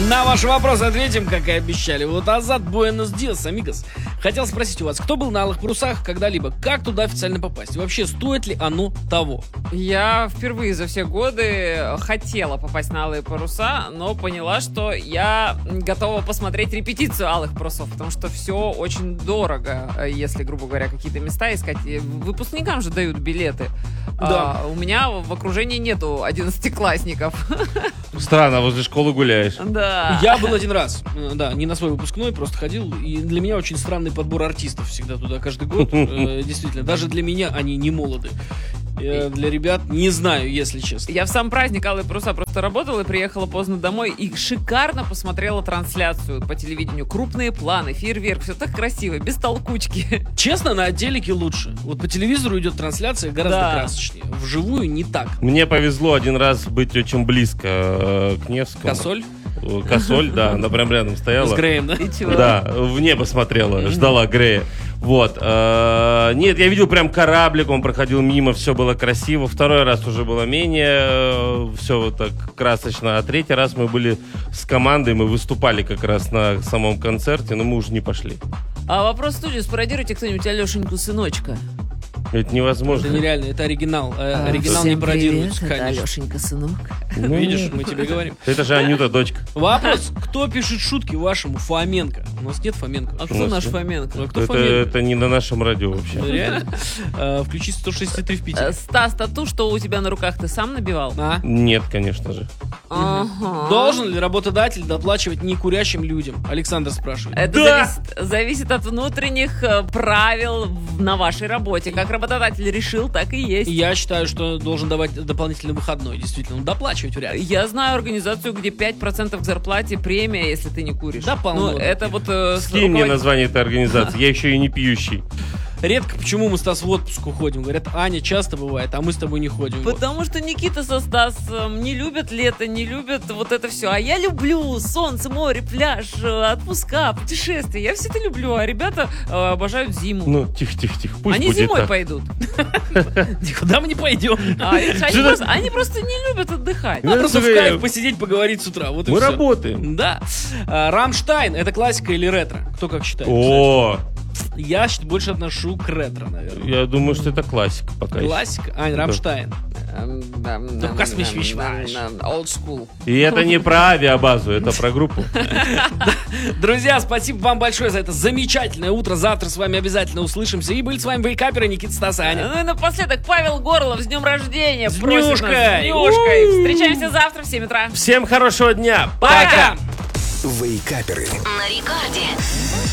На ваши вопросы ответим, как и обещали. Вот Азат Буэнос Диас, амигос. Хотел спросить у вас, кто был на Алых Парусах когда-либо? Как туда официально попасть? И вообще, стоит ли оно того? Я впервые за все годы хотела попасть на Алые Паруса, но поняла, что я готова посмотреть репетицию Алых Парусов, потому что все очень дорого, если, грубо говоря, какие-то места искать. Выпускникам же дают билеты. Да. У меня в окружении нету 11-классников. Странно, возле школы гуляешь. Да. Я был один раз, да, не на свой выпускной, просто ходил. И для меня очень странный подбор артистов всегда туда каждый год. Действительно, даже для меня они не молоды. Для ребят не знаю, если честно. Я в сам праздник Алые Паруса просто работала и приехала поздно домой и шикарно посмотрела трансляцию по телевидению. Крупные планы, фейерверк, все так красиво, без толкучки. Честно, на отделике лучше. Вот по телевизору идет трансляция гораздо красочнее. Вживую не так. Мне повезло один раз быть очень близко к Невскому. Косоль? Косоль, да, она прям рядом стояла. С Греем, да? И чего? Да, в небо смотрела, ждала Грея. Вот. Нет, я видел прям кораблик, он проходил мимо, все было красиво. Второй раз уже было менее все вот так красочно. А третий раз мы были с командой, мы выступали как раз на самом концерте, но мы уже не пошли. А вопрос в студию, спародируйте кто-нибудь Алешеньку Сыночка. Это невозможно. Это нереально, это оригинал. Оригинал не пародируется, привет, это конечно. Алешенька Сынок. Ну, видишь, мы тебе говорим. Это же Анюта, дочка. Вопрос, кто пишет шутки вашему Фоменко? У нас нет Фоменко. А кто наш Фоменко? Ну, кто Фоменко? Это не на нашем радио вообще. Реально? Включи 163 в Питере. Стас, тату, что у тебя на руках, ты сам набивал? А? Нет, конечно же. Ага. Должен ли работодатель доплачивать некурящим людям? Александр спрашивает. Это зависит от внутренних правил на вашей работе. Как работодатель решил, так и есть. Я считаю, что должен давать дополнительный выходной. Действительно, доплачивать вряд ли. Я знаю организацию, где 5% к зарплате премия, если ты не куришь. Да, полно. Ну, это вот... Скинь мне название этой организации, я еще и не пьющий. Редко почему мы, Стас, в отпуск уходим. Говорят, Аня часто бывает, а мы с тобой не ходим. Потому что Никита со Стасом не любят лето, не любят вот это все. А я люблю солнце, море, пляж, отпуска, путешествия. Я все это люблю, а ребята обожают зиму. Ну, тихо, пусть Они будет зимой так. пойдут. Никуда мы не пойдем. Они просто не любят отдыхать. Ну, просто в кайф посидеть, поговорить с утра. Вот и Мы всё. работаем. Да. Рамштайн, это классика или ретро? Кто как считает? О, Я больше отношу к ретро, наверное. я думаю, что это классика пока еще. Классика? Рамштайн. как смешишь? Old school. И это не про авиабазу, это про группу. Друзья, спасибо вам большое за это замечательное утро. Завтра с вами обязательно услышимся. И были с вами вейкаперы Никита, Стас и Аня. Ну и напоследок Павел Горлов с днем рождения. С просит нас. днюшкой! С днюшкой. Встречаемся завтра в 7 утра. Всем хорошего дня! Пока! Вейкаперы. На рекорде.